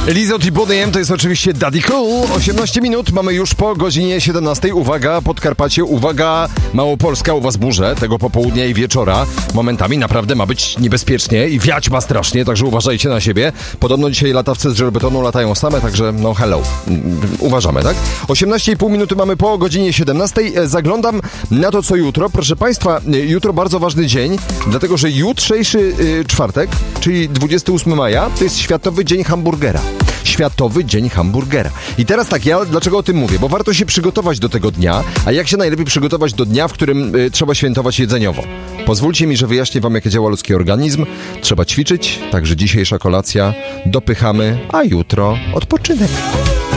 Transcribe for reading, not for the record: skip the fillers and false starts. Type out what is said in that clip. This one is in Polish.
Lizot i Boney M to jest oczywiście Daddy Cool. 18 minut, mamy już po godzinie 17. Uwaga, Podkarpacie, uwaga, Małopolska, u was burze tego popołudnia i wieczora. Momentami naprawdę ma być niebezpiecznie i wiać ma strasznie, także uważajcie na siebie. Podobno dzisiaj latawce z żelbetonu latają same, także no hello. Uważamy, tak? 18,5 minuty mamy po godzinie 17. Zaglądam na to, co jutro. Proszę Państwa, jutro bardzo ważny dzień, dlatego że jutrzejszy czwartek, czyli 28 maja, to jest Światowy Dzień Hamburgera. Światowy Dzień Hamburgera. I teraz tak, ja dlaczego o tym mówię? Bo warto się przygotować do tego dnia, a jak się najlepiej przygotować do dnia, w którym trzeba świętować jedzeniowo? Pozwólcie mi, że wyjaśnię wam, jak działa ludzki organizm. Trzeba ćwiczyć, także dzisiejsza kolacja dopychamy, a jutro odpoczynek.